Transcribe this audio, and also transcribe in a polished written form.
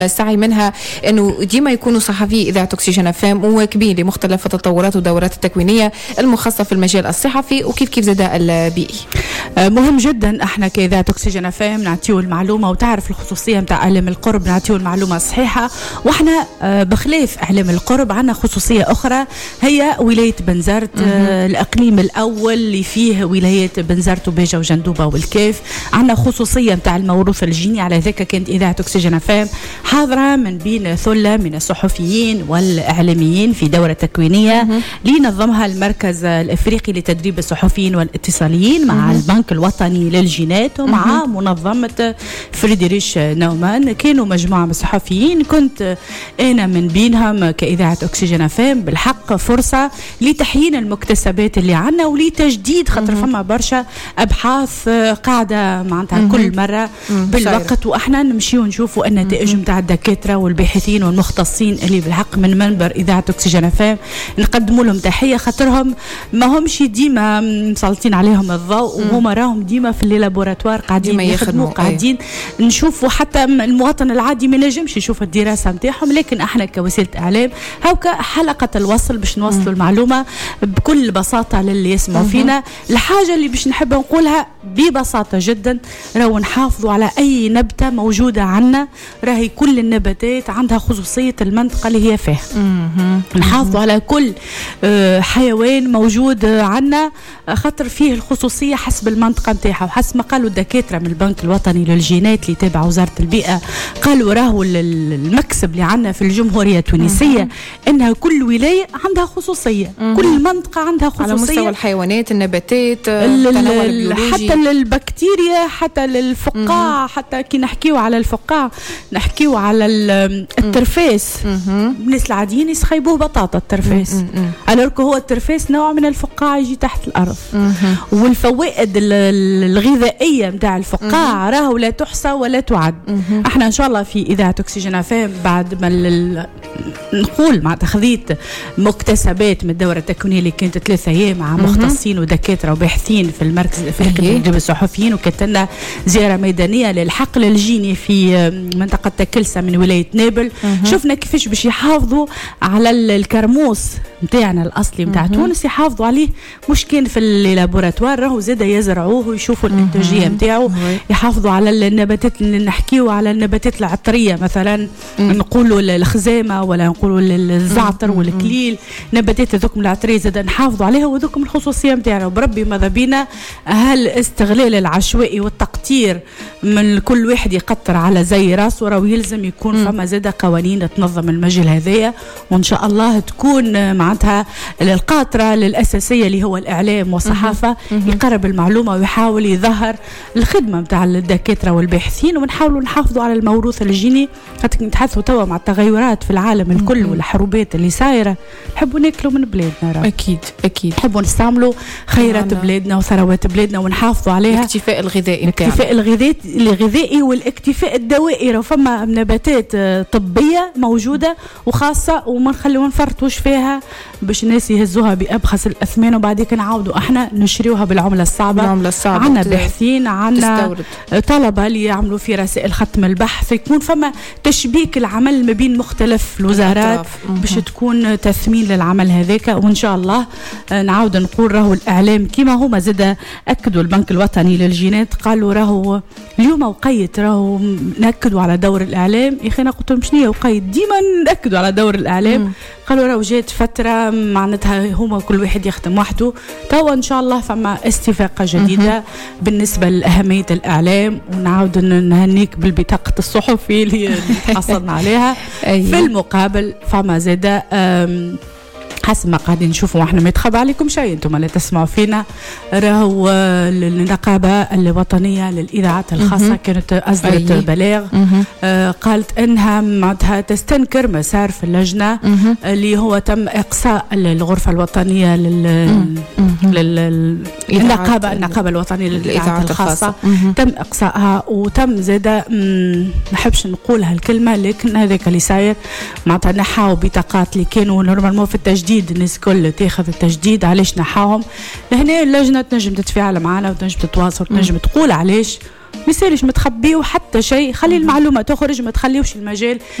السعي منها انه ديما يكونوا صحفي اذاعه أكسجين FM مواكبين لمختلف التطورات والدورات التكوينيه المخصصه في المجال الصحفي وكيف زاد البيئي. مهم جدا احنا كاذاعه أكسجين FM نعطيو المعلومه، وتعرف الخصوصيه نتاع اعلام القرب نعطيو المعلومه الصحيحه. واحنا بخلاف اعلام القرب عندنا خصوصيه اخرى هي ولايه بنزرت، الاقليم الاول اللي فيه ولايات بنزرت وباجه وجندوبه والكاف. عندنا خصوصيه نتاع الموروث الجيني، على ذلك كانت اذاعه أكسجين FM حاضرة من بين ثلة من الصحفيين والإعلاميين في دورة تكوينية لينظمها المركز الإفريقي لتدريب الصحفيين والاتصاليين مع البنك الوطني للجينات ومع منظمة فريدريش نومان. كانوا مجموعة من الصحفيين، كنت أنا من بينهم كإذاعة أكسجين FM. بالحق فرصة لتحيين المكتسبات اللي عنا ولتجديد، خاطر فما برشا أبحاث قاعدة معناتها كل مرة بالوقت، وإحنا نمشي ونشوفوا النتائج متاع الدكاترة والباحثين والمختصين اللي بالحق من منبر إذاعة أكسجين FM نقدموا لهم تحية، خاطرهم ما همش ديما مسلطين عليهم الضوء، وهم راهم ديما في اللابوراتوار قاعدين يخدموا، قاعدين نشوفوا حتى المواطن العادي ما نجمش يشوف الدراسة متاعهم. لكن احنا كوسيلة إعلام هوكا حلقة الوصل باش نوصلوا المعلومة بكل بساطة للي يسمعوا فينا. الحاجة اللي باش نحب نقولها ببساطة جدا، راهو نحافظوا على أي نبتة موجودة عنا، راهي كل النباتات عندها خصوصية المنطقة اللي هي فيها. نحافظوا على كل حيوان موجود عنا، خاطر فيه الخصوصية حسب المنطقة نتاعها. وحسب ما قالوا الدكاترة من البنك الوطني للجينات اللي تابع وزارة البيئة، قالوا راهو المكسب اللي عنا في الجمهورية التونسية انها كل ولاية عندها خصوصية، كل منطقة عندها خصوصية على مستوى الحيوانات، النباتات، حتى للبكتيريا، حتى للفقاع. حتى كي نحكيو على الفقاع نحكيو على الترفاس. الناس العاديين يسخيبوه بطاطا الترفاس، الوغ هو الترفاس نوع من الفقاع يجي تحت الأرض. والفوائد الغذائية متاع الفقاع راهو لا تحصى ولا تعد. احنا ان شاء الله في إذاعة أكسجين FM بعد ما نقول مع تخذيت مكتسبات من الدورة التكوينية اللي كانت 3 أيام مع مختصين ودكاترة وباحثين في المركز الإفريقي لتدريب الصحفيين، وكانت لنا زيارة ميدانية للحقل الجيني في منطقة تكلسة من ولاية نابل. شفنا كيفاش باش يحافظوا على الكرموس متاعنا الأصلي متاع تونس، يحافظوا عليه مش كان في اللابوراتوار، راهو زاد يزرعوه ويشوفوا الإنتاجية متاعه. يحافظوا على النباتات اللي نحكيوا على النباتات العطرية، مثلا نقولوا الخزامة ولا نقولوا الزعتر والكليل، نباتات ذوكم العطرية زاد نحافظوا عليها وذوكم الخصوصية متاعنا. بربي ماذا بينا هالاستغلال العشوائي والتقطير من كل واحد يقطر على زي راسه، راهو يلزم يكون فما زاد قوانين تنظم المجال هذايا، وإن شاء الله تكون معناتها القاطرة للأساسية اللي هو الإعلام والصحافة يقرب المعلومة ويحاول يظهر الخدمة متاع الدكاترة والباحثين، ونحاولوا نحافظوا على الموروث الجيني. خاطر نتحدثوا توا مع التغيرات في العالم الكل والحروبات اللي صايرة، نحبوا ناكلوا من بلادنا. أكيد نحبوا نستعملوا خيرات بلادنا وثروات بلادنا ونحافظوا عليها. الاكتفاء الغذائي، الاكتفاء الغذائي والاكتفاء الدوائي. فما نباتات طبية موجودة وخاصة وما نخليو نفرطوش فيها باش الناس يهزوها بأبخس الأثمان وبعدين نعاودوا احنا نشريوها بالعملة الصعبة. عنا باحثين، عنا طلبة اللي يعملوا في رسائل ختم البحث، يكون فما تشبيك العمل ما بين مختلف الوزارات باش تكون تثمين للعمل هذاك. وإن شاء الله نعاود نقول راهو الإعلام كما هما زاد أكدوا البنك الوطني للجينات، قالوا راهو اليوم وقيت، راهو نأكدوا على دور الإعلام. يا أخي أنا قلت لهم شنو وقيت، ديما نأكدوا على دور الإعلام. قالوا راهو جات فترة معناتها هما كل واحد يخدم وحده، توا إن شاء الله فما استفاقة جديدة بالنسبة لأهمية الإعلام. ونعاود نهنيك بالبطاقة الصحفي اللي حصلنا عليها. في المقابل فما زاد حسب ما قاعدين نشوفوا واحنا ما يتخبى عليكم شيء، انتم لا تسمعوا فينا، راهو النقابة الوطنية للإذاعات الخاصة كانت أصدرت بلاغ قالت انها معناتها تستنكر مسار في اللجنة اللي هو تم إقصاء الغرفة الوطنية النقابة الوطنية للإذاعات الخاصة. تم إقصائها وتم زاد نحبش نقول هالكلمة، لكن هذاك اللي صاير معناتها نحاو بطاقات اللي كانوا نورمالمون في التجديد، الناس كل تاخذ التجديد. علاش نحاهم؟ لهنا اللجنة تنجم تتفاعل معنا وتنجم تتواصل وتنجم تقول علاش ما يصيرش متخبي وحتى شيء، خلي المعلومة تخرج، ما تخليوش المجال